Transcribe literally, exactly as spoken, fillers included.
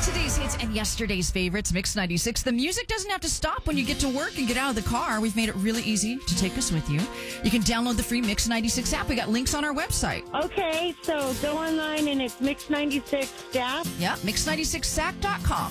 Today's hits and yesterday's favorites, Mix ninety-six. The music doesn't have to stop when you get to work and get out of the car. We've made it really easy to take us with you. You can download the free Mix ninety-six app. We got links on our website. Okay, so go online and it's Mix ninety-six staff. Yeah, mix ninety-six sac dot com.